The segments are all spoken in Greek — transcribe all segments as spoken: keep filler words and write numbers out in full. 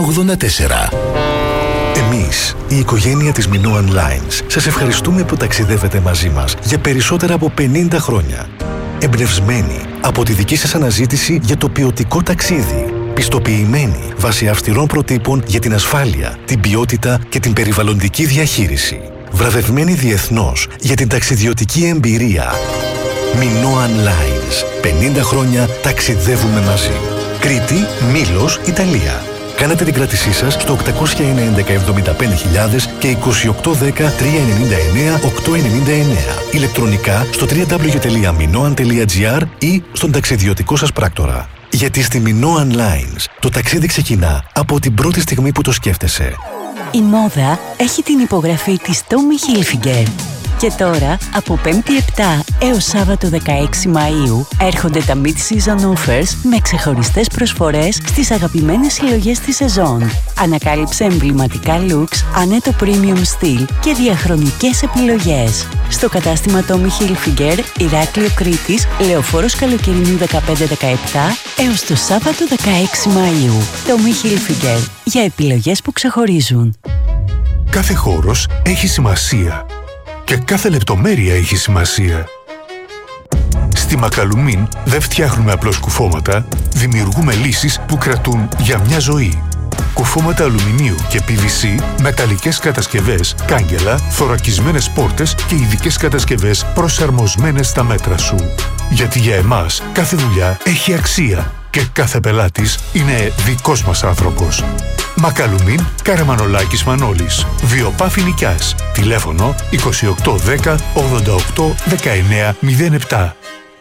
ογδόντα τέσσερα. Εμείς, η οικογένεια της Minoan Lines, σας ευχαριστούμε που ταξιδεύετε μαζί μας για περισσότερα από πενήντα χρόνια. Εμπνευσμένοι από τη δική σας αναζήτηση για το ποιοτικό ταξίδι. Πιστοποιημένοι βάσει αυστηρών προτύπων για την ασφάλεια, την ποιότητα και την περιβαλλοντική διαχείριση. Βραβευμένοι διεθνώς για την ταξιδιωτική εμπειρία. Minoan Lines. πενήντα χρόνια ταξιδεύουμε μαζί. Κρήτη, Μήλος, Ιταλία. Κάνετε την κράτησή σας στο οκτακόσια ένα έντεκα εβδομήντα πέντε χιλιάδες και είκοσι οκτώ δέκα τριακόσια ενενήντα εννέα οκτακόσια ενενήντα εννέα. Ηλεκτρονικά στο double-u double-u double-u τελεία minoan τελεία gr ή στον ταξιδιωτικό σας πράκτορα. Γιατί στη Minoan Lines το ταξίδι ξεκινά από την πρώτη στιγμή που το σκέφτεσαι. Η μόδα έχει την υπογραφή της Tommy Hilfiger. Και τώρα, από πέμπτη επτά έως Σάββατο δεκαέξι Μαΐου, έρχονται τα Mid-Season Offers με ξεχωριστές προσφορές στις αγαπημένες συλλογές της σεζόν. Ανακάλυψε εμβληματικά looks, ανέτο premium στυλ και διαχρονικές επιλογές. Στο κατάστημα Tommy Hilfiger, Ηράκλειο Κρήτης, Λεωφόρος Καλοκαιρινού δεκαπέντε δεκαεπτά έως το Σάββατο δεκαέξι Μαΐου. Tommy Hilfiger, για επιλογές που ξεχωρίζουν. Κάθε χώρος έχει σημασία. Και κάθε λεπτομέρεια έχει σημασία. Στη Μακαλουμίν δεν φτιάχνουμε απλώς κουφώματα, δημιουργούμε λύσεις που κρατούν για μια ζωή. Κουφώματα αλουμινίου και πι βι σι, μεταλλικές κατασκευές, κάγκελα, θωρακισμένες πόρτες και ειδικές κατασκευές προσαρμοσμένες στα μέτρα σου. Γιατί για εμάς κάθε δουλειά έχει αξία και κάθε πελάτης είναι δικός μας άνθρωπος. Μακαλουμίν, Καραμανολάκης Μανώλης. Βιοπάφη Νικιάς. Τηλέφωνο είκοσι οκτώ δέκα ογδόντα οκτώ δεκαεννέα μηδέν επτά.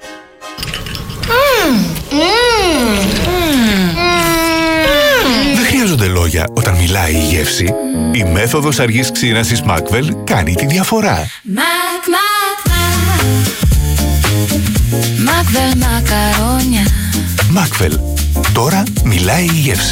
Δεν χρειάζονται λόγια όταν μιλάει η γεύση. Η μέθοδος αργής ξύρανσης Macvel κάνει τη διαφορά. Macvel μακαρόνια. Macvel. Τώρα μιλάει η γεύση.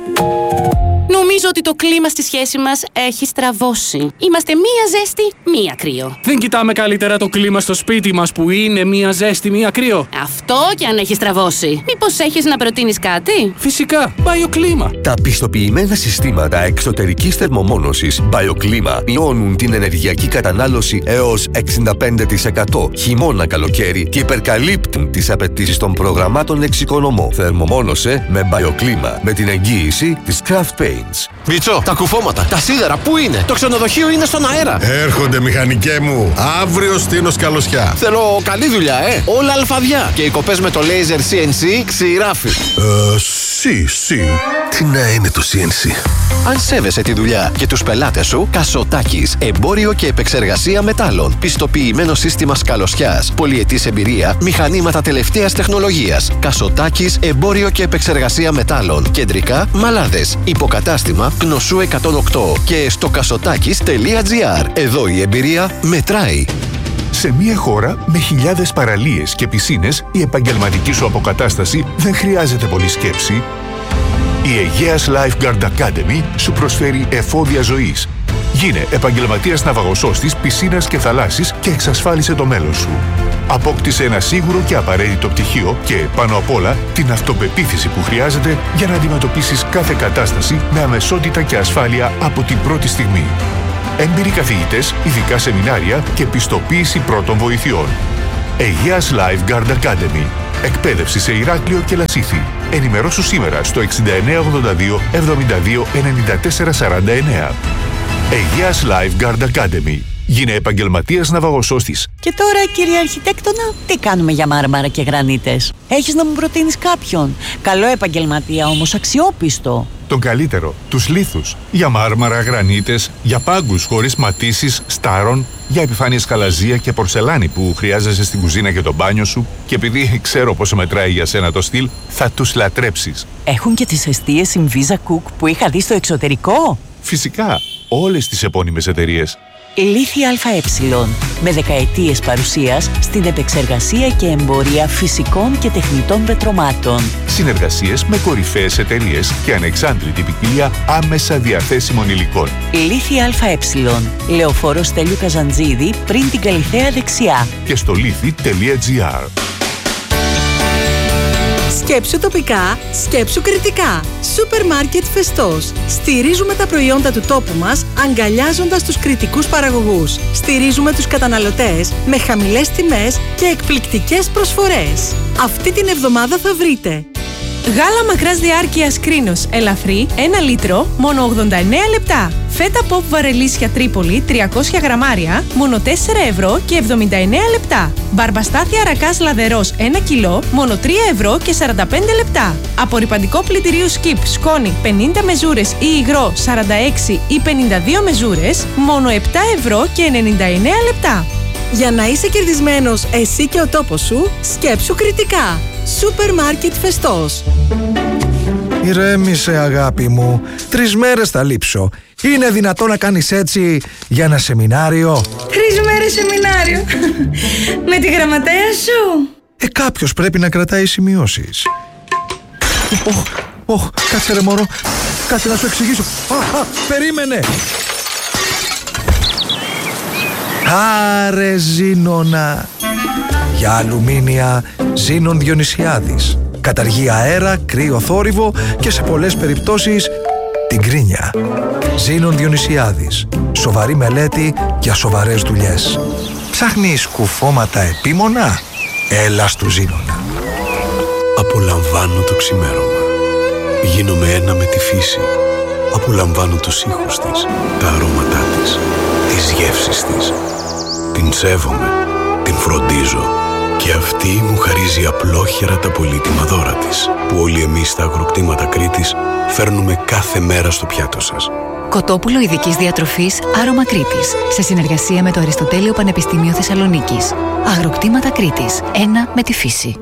Νομίζω ότι το κλίμα στη σχέση μας έχει στραβώσει. Είμαστε μία ζέστη, μία κρύο. Δεν κοιτάμε καλύτερα το κλίμα στο σπίτι μας που είναι μία ζέστη, μία κρύο? Αυτό κι αν έχει στραβώσει. Μήπως έχεις να προτείνεις κάτι? Φυσικά, BioClima. Τα πιστοποιημένα συστήματα εξωτερικής θερμομόνωσης BioClima μειώνουν την ενεργειακή κατανάλωση έως εξήντα πέντε τοις εκατό χειμώνα καλοκαίρι και υπερκαλύπτουν τις απαιτήσεις των προγραμμάτων εξοικονομώ. Θερμομόνωσε με BioClima με την εγγύηση της Craft Paints. Μίτσο, τα κουφώματα, τα σίδερα, πού είναι? Το ξενοδοχείο είναι στον αέρα. Έρχονται, μηχανικέ μου. Αύριο στείνω σκαλωσιά. Θέλω καλή δουλειά, ε. Όλα αλφαδιά. Και οι κοπές με το laser σι εν σι ξηράφι. Ε, σι, σι. Τι να είναι το σι εν σι? Αν σέβεσαι τη δουλειά και τους πελάτες σου, Κασοτάκης, εμπόριο και επεξεργασία μετάλλων. Πιστοποιημένο σύστημα σκαλωσιάς, πολυετής εμπειρία, μηχανήματα τελευταίας τεχνολογίας. Κασοτάκης, εμπόριο και επεξεργασία μετάλλων. Κεντρικά, Μαλάδες. Υποκατάστημα, Γνωσού εκατόν οκτώ και στο κασοτάκης τελεία τζι άρ. Εδώ η εμπειρία μετράει. Σε μια χώρα με χιλιάδες παραλίες και πισίνες, η επαγγελματική σου αποκατάσταση δεν χρειάζεται πολύ σκέψη. Η Αιγαίας Lifeguard Academy σου προσφέρει εφόδια ζωής. Γίνε επαγγελματίας ναυαγοσώστης πισίνας και θαλάσσης και εξασφάλισε το μέλλον σου. Απόκτησε ένα σίγουρο και απαραίτητο πτυχίο και, πάνω απ' όλα, την αυτοπεποίθηση που χρειάζεται για να αντιμετωπίσεις κάθε κατάσταση με αμεσότητα και ασφάλεια από την πρώτη στιγμή. Έμπειροι καθηγητές, ειδικά σεμινάρια και πιστοποίηση πρώτων βοηθειών. Αιγαίας Lifeguard Academy. Εκπαίδευση σε Ηράκλειο και Λασίθι. Ενημερώσου σήμερα στο εξήντα εννέα ογδόντα δύο εβδομήντα δύο ενενήντα τέσσερα σαράντα εννέα. Αιγαίας Lifeguard Academy. Γίνε επαγγελματίας ναυαγοσώστης. Και τώρα, κύριε Αρχιτέκτονα, τι κάνουμε για μάρμαρα και γρανίτες? Έχεις να μου προτείνεις κάποιον? Καλό επαγγελματία όμως, αξιόπιστο. Τον καλύτερο, τους λίθους. Για μάρμαρα, γρανίτες, για πάγκους χωρίς ματίσεις, στάρων, για επιφάνειες χαλαζία και πορσελάνη που χρειάζεσαι στην κουζίνα και το μπάνιο σου. Και επειδή ξέρω πόσο μετράει για σένα το στυλ, θα τους λατρέψεις. Έχουν και τις εστίες Inviza Cook που είχα δει στο εξωτερικό? Φυσικά, όλες τις επώνυμες εταιρείες. Λίθη ΑΕ, με δεκαετίες παρουσίας στην επεξεργασία και εμπορία φυσικών και τεχνητών πετρωμάτων. Συνεργασίες με κορυφαίες εταιρείες και ανεξάντλητη ποικιλία άμεσα διαθέσιμων υλικών. Λίθη ΑΕ, Λεωφόρος Στέλιου Καζαντζίδη, πριν την Καλιθέα δεξιά. Και στο λίθη τελεία τζι άρ. Σκέψου τοπικά, σκέψου κριτικά. Σούπερ μάρκετ Φεστός. Στηρίζουμε τα προϊόντα του τόπου μας, αγκαλιάζοντας τους κριτικούς παραγωγούς. Στηρίζουμε τους καταναλωτές με χαμηλές τιμές και εκπληκτικές προσφορές. Αυτή την εβδομάδα θα βρείτε γάλα μακράς διάρκειας Κρίνος ελαφρύ ένα λίτρο, μόνο ογδόντα εννέα λεπτά. Φέτα ποπ βαρελίσια Τρίπολη τριακόσια γραμμάρια, μόνο τέσσερα ευρώ και εβδομήντα εννέα λεπτά. Μπαρμπαστάθια ρακάς λαδερός ένα κιλό, μόνο τρία ευρώ και σαράντα πέντε λεπτά. Απορρυπαντικό πλυντηρίου Skip σκόνη πενήντα μεζούρες ή υγρό σαράντα έξι ή πενήντα δύο μεζούρες, μόνο επτά ευρώ και ενενήντα εννέα λεπτά. Για να είσαι κερδισμένος εσύ και ο τόπος σου, σκέψου κριτικά. Σούπερ μάρκετ Φεστός. Ηρέμησε αγάπη μου, τρεις μέρες θα λείψω. Είναι δυνατό να κάνεις έτσι για ένα σεμινάριο? Τρεις μέρες σεμινάριο? Με τη γραμματέα σου? Ε, κάποιος πρέπει να κρατάει σημειώσεις. Ωχ, ωχ, κάτσε ρε μωρό, κάτσε να σου εξηγήσω. Α, α, περίμενε. Άρε Ζήνονα. Για αλουμίνια Ζήνων Διονυσιάδης. Καταργεί αέρα, κρύο θόρυβο και σε πολλές περιπτώσεις την κρίνια. Ζήνων Διονυσιάδης. Σοβαρή μελέτη για σοβαρές δουλειές. Ψάχνεις κουφώματα επίμονα? Έλα στου Ζήνονα. Απολαμβάνω το ξημέρωμα. Γίνομαι ένα με τη φύση. Απολαμβάνω τους ήχους της, τα αρώματά της, τις γεύσεις της. Την σέβομαι, την φροντίζω και αυτή μου χαρίζει απλόχερα τα πολύτιμα δώρα της, που όλοι εμείς στα αγροκτήματα Κρήτης φέρνουμε κάθε μέρα στο πιάτο σας. Κοτόπουλο ειδικής διατροφής Άρωμα Κρήτης, σε συνεργασία με το Αριστοτέλειο Πανεπιστήμιο Θεσσαλονίκης. Αγροκτήματα Κρήτης, ένα με τη φύση.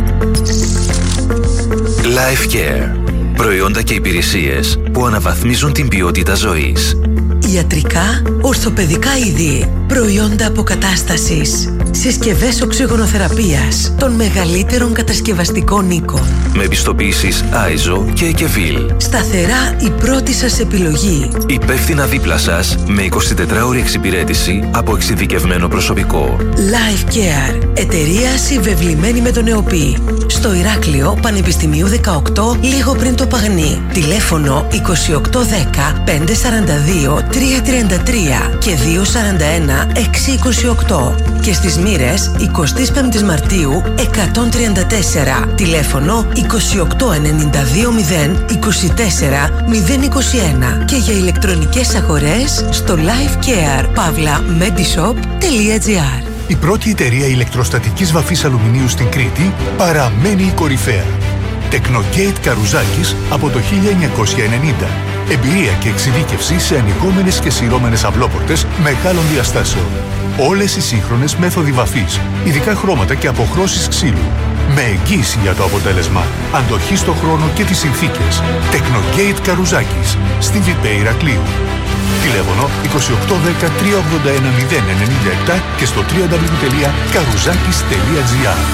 Life Care. Προϊόντα και υπηρεσίες που αναβαθμίζουν την ποιότητα ζωής. Ιατρικά, ορθοπαιδικά είδη, προϊόντα αποκατάστασης, συσκευές οξυγονοθεραπείας των μεγαλύτερων κατασκευαστικών οίκων. Με επιστοποιήσεις άιζο και Εκεβίλ. Σταθερά η πρώτη σας επιλογή. Υπεύθυνα δίπλα σας με εικοσιτετράωρη εξυπηρέτηση από εξειδικευμένο προσωπικό. Life Care. Εταιρεία συμβεβλημένη με τον ΕΟΠΗ. Στο Ηράκλειο Πανεπιστημίου δεκαοκτώ, λίγο πριν το Παγνί. Τηλέφωνο είκοσι οκτώ δέκα πεντακόσια σαράντα δύο τριακόσια τριάντα τρία και διακόσια σαράντα ένα εξακόσια είκοσι οκτώ. Και στις Μοίρες εικοστή πέμπτη Μαρτίου εκατόν τριάντα τέσσερα. Τηλέφωνο είκοσι οκτώ ενενήντα δύο μηδέν είκοσι τέσσερα μηδέν είκοσι ένα. Και για ηλεκτρονικές αγορές στο lifecare παύλα medishop τελεία gr. Η πρώτη εταιρεία ηλεκτροστατικής βαφής αλουμινίου στην Κρήτη παραμένει η κορυφαία. Technogate Καρουζάκης από το χίλια εννιακόσια ενενήντα. Εμπειρία και εξειδίκευση σε ανοιγόμενες και σειρώμενες αυλόπορτες μεγάλων διαστάσεων. Όλες οι σύγχρονες μέθοδοι βαφής, ειδικά χρώματα και αποχρώσεις ξύλου. Με εγγύηση για το αποτέλεσμα, αντοχή στον χρόνο και τις συνθήκες. Technogate Καρουζάκης, στη Βιπέ Ηρακλείου. Τηλέφωνο είκοσι οκτώ δέκα τριακόσια ογδόντα ένα μηδέν ενενήντα επτά και στο double-u double-u double-u τελεία καρουζάκης τελεία gr.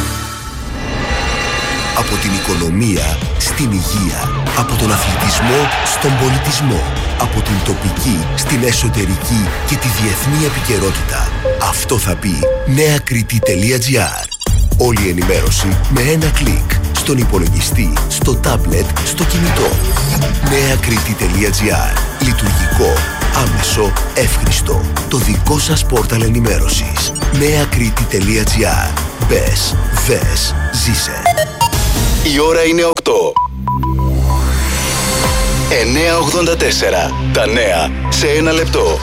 Από την οικονομία στην υγεία, από τον αθλητισμό στον πολιτισμό, από την τοπική στην εσωτερική και τη διεθνή επικαιρότητα. Αυτό θα πει νέακρήτη τελεία gr. Όλη η ενημέρωση με ένα κλικ, στον υπολογιστή, στο τάμπλετ, στο κινητό. νέακρήτη τελεία gr. Λειτουργικό, άμεσο, εύχριστο. Το δικό σας πόρταλ ενημέρωσης. νέακρήτη τελεία gr. Μπες, δες, ζήσε. Η ώρα είναι οκτώ. εννιά ογδόντα τέσσερα. Τα νέα σε ένα λεπτό.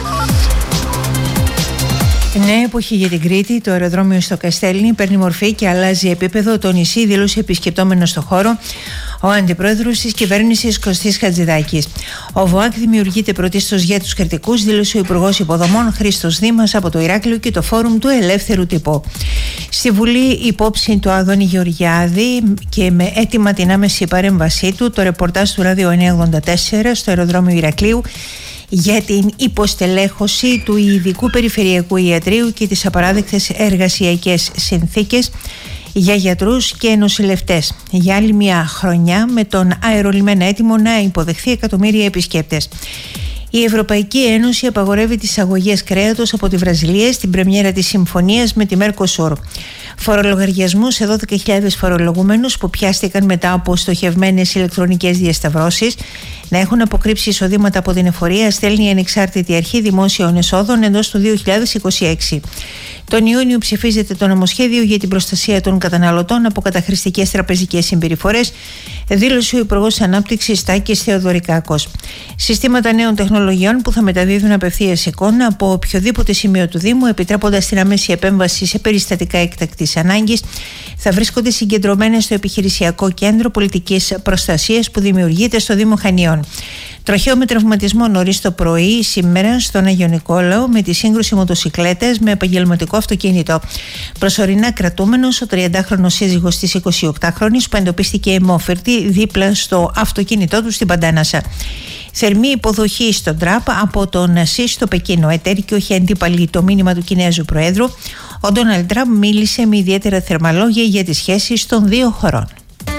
Νέα εποχή για την Κρήτη. Το αεροδρόμιο στο Καστέλινι παίρνει μορφή και αλλάζει επίπεδο. Το νησί δήλωσε επισκεπτόμενο στο χώρο ο αντιπρόεδρος της κυβέρνησης Κωστής Χατζηδάκης. Ο ΒΟΑΚ δημιουργείται πρωτίστως για τους κριτικούς, δήλωσε ο Υπουργός Υποδομών Χρήστος Δήμας από το Ηράκλειο και το Φόρουμ του Ελεύθερου Τύπου. Στη Βουλή, υπόψη του Άδωνη Γεωργιάδη και με έτοιμα την άμεση παρέμβασή του, το ρεπορτάζ του Ράδιο εννιά ογδόντα τέσσερα στο αεροδρόμιο Ηρακλείου για την υποστελέχωση του ειδικού περιφερειακού ιατρείου και τις απαράδεκτες εργασιακές συνθήκες για γιατρούς και νοσηλευτές. Για άλλη μια χρονιά με τον αερολιμένα έτοιμο να υποδεχθεί εκατομμύρια επισκέπτες. Η Ευρωπαϊκή Ένωση απαγορεύει τις αγωγές κρέατος από τη Βραζιλία στην πρεμιέρα της συμφωνίας με τη Mercosur. Φορολογαριασμού σε δώδεκα χιλιάδες φορολογούμενους που πιάστηκαν μετά από στοχευμένες ηλεκτρονικές διασταυρώσεις να έχουν αποκρύψει εισοδήματα από την εφορία, στέλνει η Ανεξάρτητη Αρχή Δημόσιων Εσόδων εντός του δύο χιλιάδες είκοσι έξι. Τον Ιούνιο ψηφίζεται το νομοσχέδιο για την προστασία των καταναλωτών από καταχρηστικές τραπεζικές συμπεριφορές, δήλωσε ο Υπουργός Ανάπτυξης Τάκης Θεοδωρικάκος. Συστήματα νέων τεχνολογιών που θα μεταδίδουν απευθείας εικόνα από οποιοδήποτε σημείο του Δήμου, επιτρέποντας την άμεση επέμβαση σε περιστατικά έκτακτης ανάγκης, θα βρίσκονται συγκεντρωμένες στο επιχειρησιακό κέντρο πολιτικής προστασίας που δημιουργείται στο Δήμο Χανιών. Τροχαίο με τραυματισμό νωρίς το πρωί σήμερα στον Άγιο Νικόλαο με τη σύγκρουση μοτοσικλέτας με επαγγελματικό αυτοκίνητο. Προσωρινά κρατούμενος ο τριαντάχρονος σύζυγος της εικοσιοκτάχρονης που εντοπίστηκε αιμόφυρτη δίπλα στο αυτοκίνητό του στην Παντάνασα. Θερμή υποδοχή στον Τραπ από τον ΣΥΣ στο Πεκίνο. Εταίροι και όχι αντίπαλοι το μήνυμα του Κινέζου Προέδρου. Ο Ντόναλντ Τραμπ μίλησε με ιδιαίτερα θερμά λόγια για τις σχέσεις των δύο χωρών.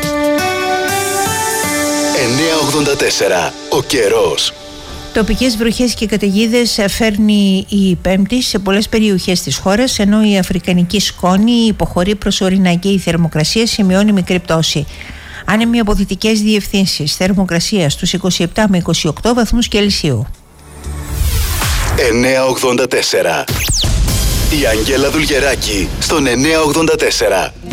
εννιακόσια ογδόντα τέσσερα. Ο καιρός. Τοπικές βροχές και καταιγίδες φέρνει η Πέμπτη σε πολλές περιοχές της χώρας, ενώ η αφρικανική σκόνη υποχωρεί προσωρινά και η θερμοκρασία σημειώνει μικρή πτώση. Άνεμοι από δυτικές διευθύνσεις, θερμοκρασία στους είκοσι επτά με είκοσι οκτώ βαθμούς Κελσίου. εννιακόσια ογδόντα τέσσερα. Η Αγγέλα Δουλγεράκη στον εννιακόσια ογδόντα τέσσερα.